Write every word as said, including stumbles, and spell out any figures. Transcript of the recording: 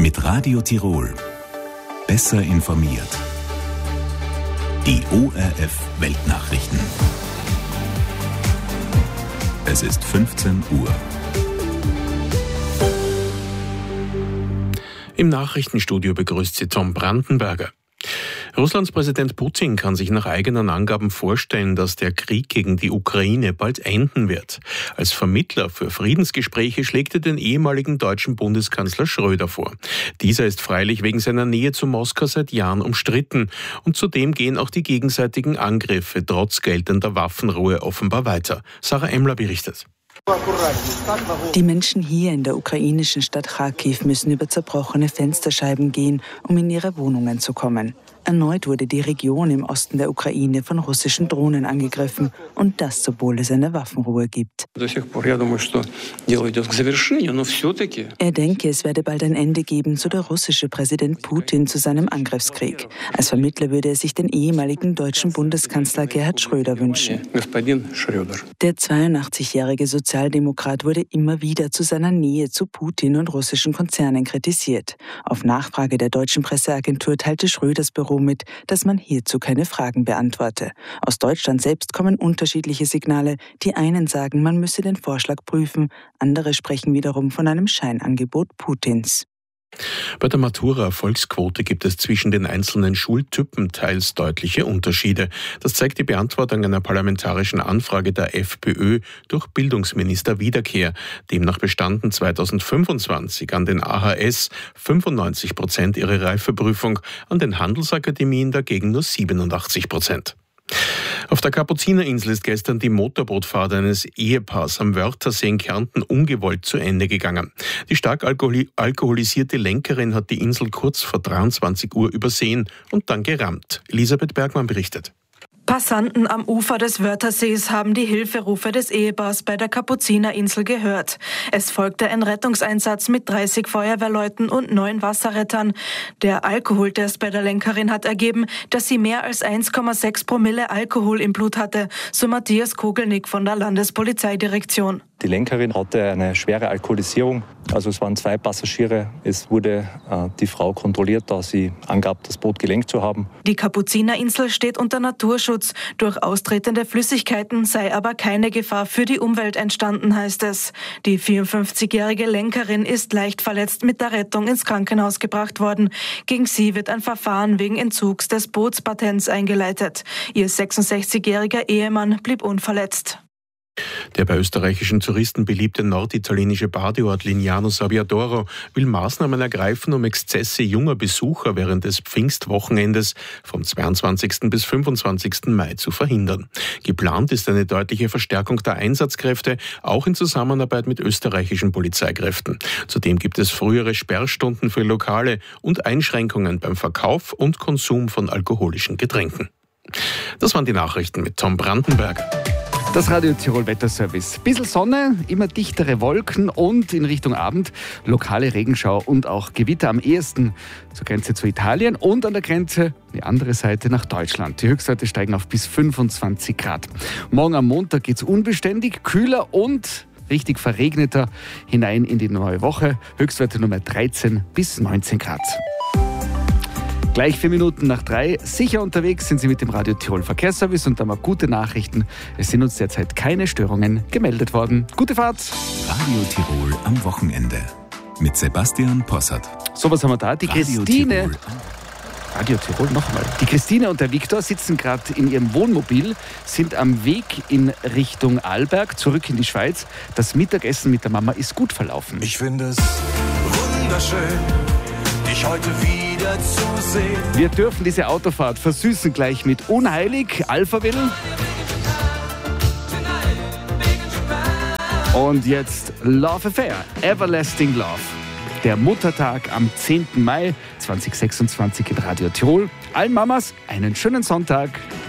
Mit Radio Tirol. Besser informiert. Die O R F Weltnachrichten. Es ist fünfzehn Uhr. Im Nachrichtenstudio begrüßt sie Tom Brandenberger. Russlands Präsident Putin kann sich nach eigenen Angaben vorstellen, dass der Krieg gegen die Ukraine bald enden wird. Als Vermittler für Friedensgespräche schlägt er den ehemaligen deutschen Bundeskanzler Schröder vor. Dieser ist freilich wegen seiner Nähe zu Moskau seit Jahren umstritten. Und zudem gehen auch die gegenseitigen Angriffe trotz geltender Waffenruhe offenbar weiter. Sarah Emmler berichtet. Die Menschen hier in der ukrainischen Stadt Kharkiv müssen über zerbrochene Fensterscheiben gehen, um in ihre Wohnungen zu kommen. Erneut wurde die Region im Osten der Ukraine von russischen Drohnen angegriffen, und das, obwohl es eine Waffenruhe gibt. Er denke, es werde bald ein Ende geben, so der russische Präsident Putin zu seinem Angriffskrieg. Als Vermittler würde er sich den ehemaligen deutschen Bundeskanzler Gerhard Schröder wünschen. Der zweiundachtzigjährige Sozialdemokrat wurde immer wieder zu seiner Nähe zu Putin und russischen Konzernen kritisiert. Auf Nachfrage der deutschen Presseagentur teilte Schröders Büro mit, dass man hierzu keine Fragen beantworte. Aus Deutschland selbst kommen unterschiedliche Signale. Die einen sagen, man müsse den Vorschlag prüfen, andere sprechen wiederum von einem Scheinangebot Putins. Bei der Matura-Erfolgsquote gibt es zwischen den einzelnen Schultypen teils deutliche Unterschiede. Das zeigt die Beantwortung einer parlamentarischen Anfrage der FPÖ durch Bildungsminister Wiederkehr. Demnach bestanden zweitausendfünfundzwanzig an den A H S fünfundneunzig Prozent ihre Reifeprüfung, an den Handelsakademien dagegen nur siebenundachtzig Prozent. Auf der Kapuzinerinsel ist gestern die Motorbootfahrt eines Ehepaars am Wörthersee in Kärnten ungewollt zu Ende gegangen. Die stark alkohol- alkoholisierte Lenkerin hat die Insel kurz vor dreiundzwanzig Uhr übersehen und dann gerammt. Elisabeth Bergmann berichtet. Passanten am Ufer des Wörthersees haben die Hilferufe des Ehepaars bei der Kapuzinerinsel gehört. Es folgte ein Rettungseinsatz mit dreißig Feuerwehrleuten und neun Wasserrettern. Der Alkoholtest bei der Lenkerin hat ergeben, dass sie mehr als eins Komma sechs Promille Alkohol im Blut hatte, so Matthias Kogelnick von der Landespolizeidirektion. Die Lenkerin hatte eine schwere Alkoholisierung, also es waren zwei Passagiere. Es wurde äh, die Frau kontrolliert, da sie angab, das Boot gelenkt zu haben. Die Kapuzinerinsel steht unter Naturschutz. Durch austretende Flüssigkeiten sei aber keine Gefahr für die Umwelt entstanden, heißt es. Die vierundfünfzigjährige Lenkerin ist leicht verletzt mit der Rettung ins Krankenhaus gebracht worden. Gegen sie wird ein Verfahren wegen Entzugs des Bootspatents eingeleitet. Ihr sechsundsechzigjähriger Ehemann blieb unverletzt. Der bei österreichischen Touristen beliebte norditalienische Badeort Lignano Sabbiadoro will Maßnahmen ergreifen, um Exzesse junger Besucher während des Pfingstwochenendes vom zweiundzwanzigsten bis fünfundzwanzigsten Mai zu verhindern. Geplant ist eine deutliche Verstärkung der Einsatzkräfte, auch in Zusammenarbeit mit österreichischen Polizeikräften. Zudem gibt es frühere Sperrstunden für Lokale und Einschränkungen beim Verkauf und Konsum von alkoholischen Getränken. Das waren die Nachrichten mit Tom Brandenberger. Das Radio Tirol Wetterservice. Bisschen Sonne, immer dichtere Wolken und in Richtung Abend lokale Regenschau und auch Gewitter am ehesten zur Grenze zu Italien und an der Grenze die andere Seite nach Deutschland. Die Höchstwerte steigen auf bis fünfundzwanzig Grad. Morgen am Montag geht es unbeständig, kühler und richtig verregneter hinein in die neue Woche. Höchstwerte Nummer dreizehn bis neunzehn Grad. Gleich vier Minuten nach drei. Sicher unterwegs sind Sie mit dem Radio Tirol Verkehrsservice und da haben wir gute Nachrichten. Es sind uns derzeit keine Störungen gemeldet worden. Gute Fahrt! Radio Tirol am Wochenende mit Sebastian Possert. So, was haben wir da? Die Radio Christine. Tirol. Radio Tirol nochmal. Die Christine und der Viktor sitzen gerade in ihrem Wohnmobil, sind am Weg in Richtung Arlberg, zurück in die Schweiz. Das Mittagessen mit der Mama ist gut verlaufen. Ich finde es wunderschön, dich heute wieder zu sehen. Wir dürfen diese Autofahrt versüßen gleich mit Unheilig, Alphaville. Und jetzt Love Affair, Everlasting Love. Der Muttertag am zehnten Mai zweitausendsechsundzwanzig in Radio Tirol. Allen Mamas einen schönen Sonntag.